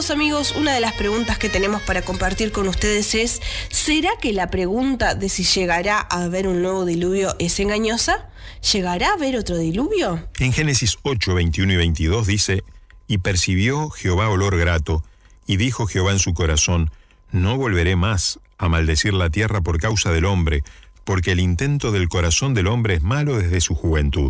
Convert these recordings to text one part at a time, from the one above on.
Queridos amigos, una de las preguntas que tenemos para compartir con ustedes es: ¿será que la pregunta de si llegará a haber un nuevo diluvio es engañosa? ¿Llegará a haber otro diluvio? En Génesis 8, 21 y 22 dice: Y percibió Jehová olor grato, y dijo Jehová en su corazón: No volveré más a maldecir la tierra por causa del hombre, porque el intento del corazón del hombre es malo desde su juventud.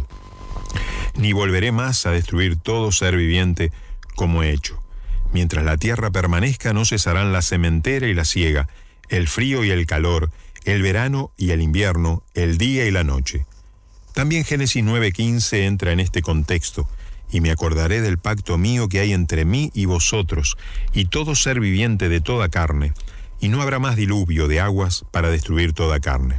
Ni volveré más a destruir todo ser viviente como he hecho. Mientras la tierra permanezca, no cesarán la sementera y la siega, el frío y el calor, el verano y el invierno, el día y la noche. También Génesis 9:15 entra en este contexto: y me acordaré del pacto mío que hay entre mí y vosotros, y todo ser viviente de toda carne, y no habrá más diluvio de aguas para destruir toda carne.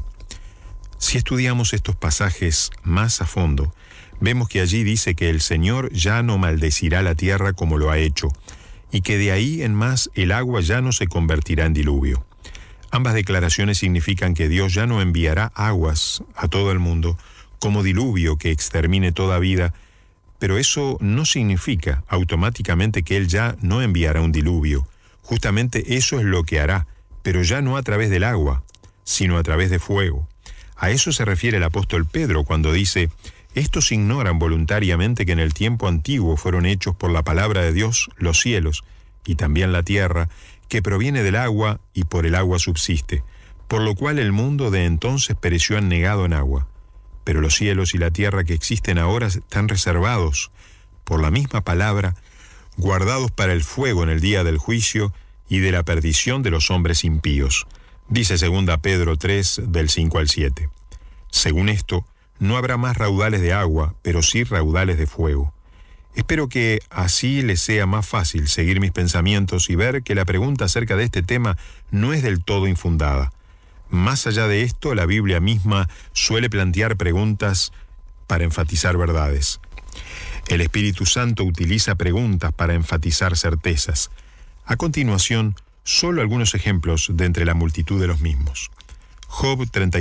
Si estudiamos estos pasajes más a fondo, vemos que allí dice que el Señor ya no maldecirá la tierra como lo ha hecho, y que de ahí en más el agua ya no se convertirá en diluvio. Ambas declaraciones significan que Dios ya no enviará aguas a todo el mundo como diluvio que extermine toda vida, pero eso no significa automáticamente que Él ya no enviará un diluvio. Justamente eso es lo que hará, pero ya no a través del agua, sino a través de fuego. A eso se refiere el apóstol Pedro cuando dice: estos ignoran voluntariamente que en el tiempo antiguo fueron hechos por la palabra de Dios los cielos, y también la tierra, que proviene del agua y por el agua subsiste, por lo cual el mundo de entonces pereció anegado en agua. Pero los cielos y la tierra que existen ahora están reservados, por la misma palabra, guardados para el fuego en el día del juicio y de la perdición de los hombres impíos. Dice 2 Pedro 3, del 5 al 7. Según esto, no habrá más raudales de agua, pero sí raudales de fuego. Espero que así les sea más fácil seguir mis pensamientos y ver que la pregunta acerca de este tema no es del todo infundada. Más allá de esto, la Biblia misma suele plantear preguntas para enfatizar verdades. El Espíritu Santo utiliza preguntas para enfatizar certezas. A continuación, solo algunos ejemplos de entre la multitud de los mismos. Job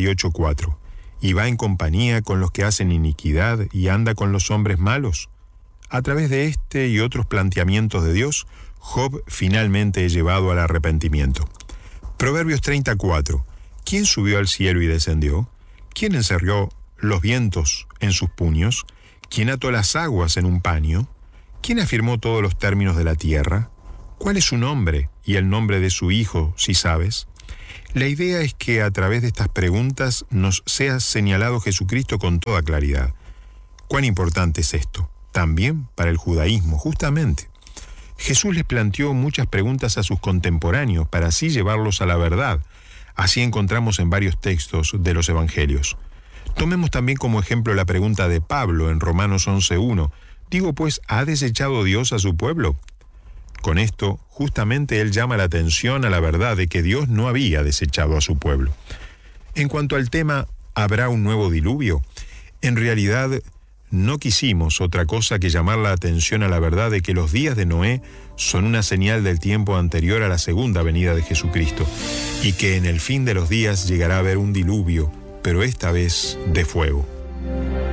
38:4. ¿Y va en compañía con los que hacen iniquidad y anda con los hombres malos? A través de este y otros planteamientos de Dios, Job finalmente es llevado al arrepentimiento. Proverbios 34. ¿Quién subió al cielo y descendió? ¿Quién encerró los vientos en sus puños? ¿Quién ató las aguas en un paño? ¿Quién afirmó todos los términos de la tierra? ¿Cuál es su nombre y el nombre de su hijo, si sabes? La idea es que a través de estas preguntas nos sea señalado Jesucristo con toda claridad. ¿Cuán importante es esto? También para el judaísmo, justamente. Jesús les planteó muchas preguntas a sus contemporáneos para así llevarlos a la verdad. Así encontramos en varios textos de los evangelios. Tomemos también como ejemplo la pregunta de Pablo en Romanos 11:1. Digo pues, ¿ha desechado Dios a su pueblo? Con esto, justamente él llama la atención a la verdad de que Dios no había desechado a su pueblo. En cuanto al tema, ¿habrá un nuevo diluvio? En realidad, no quisimos otra cosa que llamar la atención a la verdad de que los días de Noé son una señal del tiempo anterior a la segunda venida de Jesucristo, y que en el fin de los días llegará a haber un diluvio, pero esta vez de fuego.